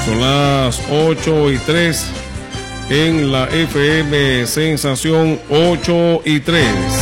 Son las 8:03 en la FM Sensación 8:03.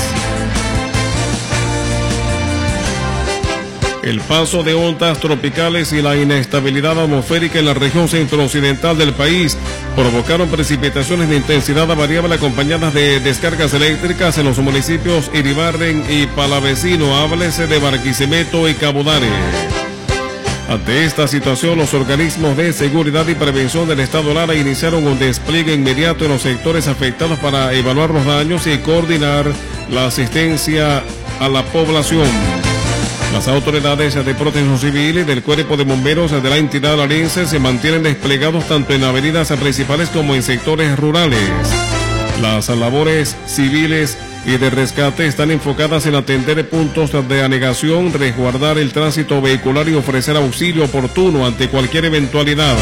El paso de ondas tropicales y la inestabilidad atmosférica en la región centro-occidental del país provocaron precipitaciones de intensidad variable acompañadas de descargas eléctricas en los municipios Iribarren y Palavecino, háblese de Barquisimeto y Cabudare. Ante esta situación, los organismos de seguridad y prevención del Estado Lara iniciaron un despliegue inmediato en los sectores afectados para evaluar los daños y coordinar la asistencia a la población. Las autoridades de protección civil y del cuerpo de bomberos de la entidad larense se mantienen desplegados tanto en avenidas principales como en sectores rurales. Las labores civiles y de rescate están enfocadas en atender puntos de anegación, resguardar el tránsito vehicular y ofrecer auxilio oportuno ante cualquier eventualidad.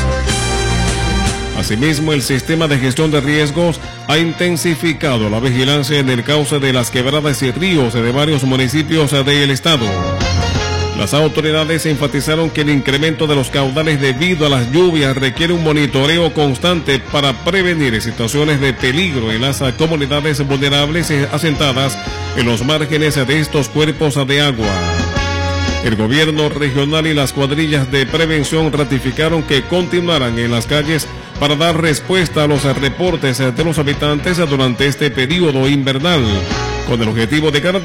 Asimismo, el sistema de gestión de riesgos ha intensificado la vigilancia en el cauce de las quebradas y ríos de varios municipios del estado. Las autoridades enfatizaron que el incremento de los caudales debido a las lluvias requiere un monitoreo constante para prevenir situaciones de peligro en las comunidades vulnerables asentadas en los márgenes de estos cuerpos de agua. El gobierno regional y las cuadrillas de prevención ratificaron que continuarán en las calles para dar respuesta a los reportes de los habitantes durante este periodo invernal, con el objetivo de garantizar